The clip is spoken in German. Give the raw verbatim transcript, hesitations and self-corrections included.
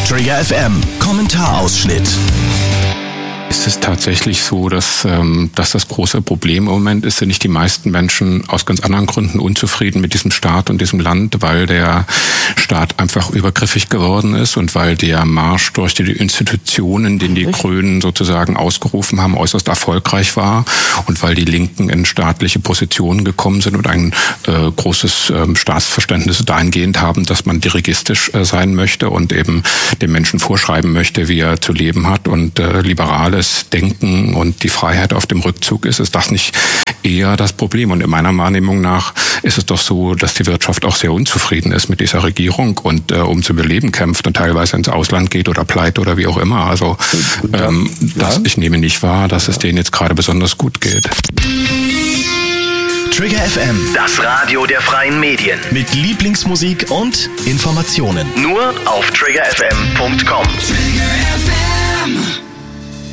Trigger F M, Kommentarausschnitt. Es ist tatsächlich so, dass, ähm, dass das große Problem im Moment ist, sind nicht die meisten Menschen aus ganz anderen Gründen unzufrieden mit diesem Staat und diesem Land, weil der Staat einfach übergriffig geworden ist und weil der Marsch durch die Institutionen, den die Grünen sozusagen ausgerufen haben, äußerst erfolgreich war und weil die Linken in staatliche Positionen gekommen sind und ein äh, großes äh, Staatsverständnis dahingehend haben, dass man dirigistisch äh, sein möchte und eben dem Menschen vorschreiben möchte, wie er zu leben hat und äh, liberales Denken und die Freiheit auf dem Rückzug ist, ist das nicht eher das Problem. Und in meiner Wahrnehmung nach ist es doch so, dass die Wirtschaft auch sehr unzufrieden ist mit dieser Regierung und äh, um zu überleben kämpft und teilweise ins Ausland geht oder pleite oder wie auch immer. Also ähm, das, ich nehme nicht wahr, dass es denen jetzt gerade besonders gut geht. Trigger F M, Das Radio der freien Medien. mit Lieblingsmusik und Informationen. Nur auf trigger f m punkt com. Trigger F M.